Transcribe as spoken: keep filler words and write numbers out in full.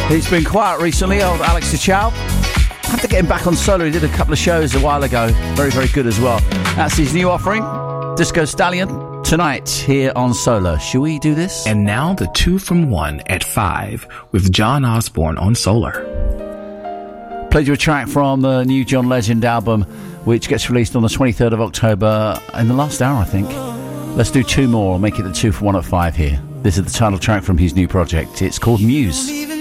He's been quiet recently, old Alex DeChao. I have to get him back on solo. He did a couple of shows a while ago. Very, very good as well. That's his new offering, Disco Stallion, tonight here on Solar. Shall we do this? And now the two from one at five with John Osborne on Solar. Played you a track from the new John Legend album, which gets released on the twenty-third of October in the last hour, I think. Let's do two more. I'll make it the two for one at five here. This is the title track from his new project. It's called Muse.